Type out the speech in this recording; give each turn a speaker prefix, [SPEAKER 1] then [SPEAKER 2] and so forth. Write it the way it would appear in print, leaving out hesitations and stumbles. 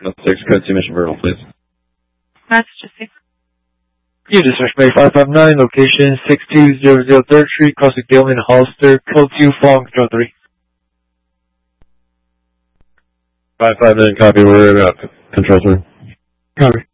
[SPEAKER 1] 6, code 2, mission vertical, please.
[SPEAKER 2] Massachusetts.
[SPEAKER 3] You dispatch May 559, location 6200 3rd Street, crossing Gilman Hollister, code 2, following control 3.
[SPEAKER 1] 559, copy, we're at control 3.
[SPEAKER 3] Copy.